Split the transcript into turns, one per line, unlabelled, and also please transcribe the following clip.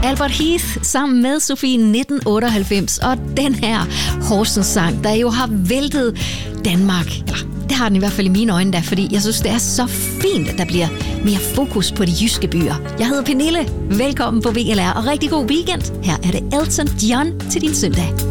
Albert Heath sammen med Sofie 1998 og den her Horsens-sang, der jo har væltet Danmark. Eller, det har den i hvert fald i mine øjne da, fordi jeg synes, det er så fint, at der bliver mere fokus på de jyske byer. Jeg hedder Pernille. Velkommen på VLR og rigtig god weekend. Her er det Elton John til din søndag.